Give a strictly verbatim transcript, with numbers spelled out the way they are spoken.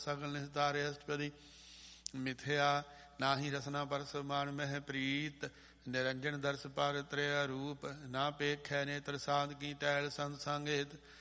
ਸਗਲ ਨਿਸਤਾਰੇ ਅਸ਼ਟਪਦੀ ਮਿਥਿਆ ਨਾਹੀ ਰਸਨਾ ਪਰਸ ਮਨ ਮਹਿ ਪ੍ਰੀਤ ਨਿਰੰਜਨ ਦਰਸ ਪਰ ਤ੍ਰਿਆ ਰੂਪ ਨਾ ਪੇਖੈ ਨੇਤਰ ਸਾਧ ਕੀ ਟੈਲ ਸੰਤ ਸੰਗੇਤ